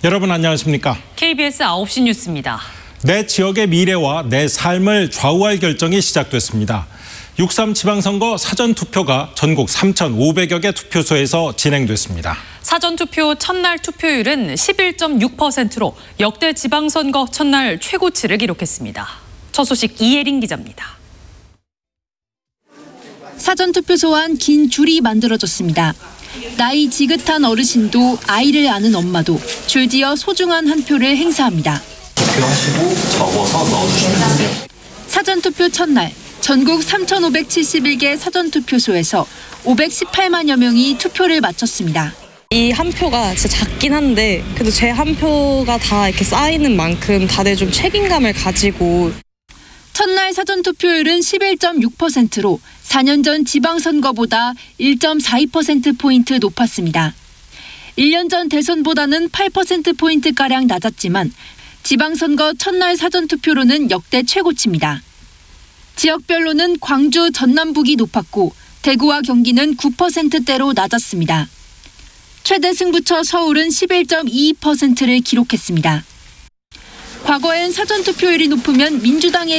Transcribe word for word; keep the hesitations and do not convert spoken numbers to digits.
여러분 안녕하십니까? 케이비에스 아홉 시 뉴스입니다. 내 지역의 미래와 내 삶을 좌우할 결정이 시작됐습니다. 육삼 지방선거 사전투표가 전국 삼천오백여 개 투표소에서 진행됐습니다. 사전투표 첫날 투표율은 십일 점 육 퍼센트로 역대 지방선거 첫날 최고치를 기록했습니다. 첫 소식 이예린 기자입니다. 사전투표소 안 긴 줄이 만들어졌습니다. 나이 지긋한 어르신도 아이를 아는 엄마도 줄지어 소중한 한 표를 행사합니다. 투표하시고 적어서 넣어주시면 돼요. 사전투표 첫날 전국 삼천오백칠십일 개 사전투표소에서 오백십팔만여 명이 투표를 마쳤습니다. 이 한 표가 진짜 작긴 한데 그래도 제 한 표가 다 이렇게 쌓이는 만큼 다들 좀 책임감을 가지고 첫날 사전투표율은 십일 점 육 퍼센트로 사 년 전 지방선거보다 일 점 사이 퍼센트포인트 높았습니다. 일 년 전 대선보다는 팔 퍼센트포인트가량 낮았지만 지방선거 첫날 사전투표로는 역대 최고치입니다. 지역별로는 광주, 전남북이 높았고 대구와 경기는 구 퍼센트대로 낮았습니다. 최대 승부처 서울은 십일 점 이이 퍼센트를 기록했습니다. 과거엔 사전투표율이 높으면 민주당의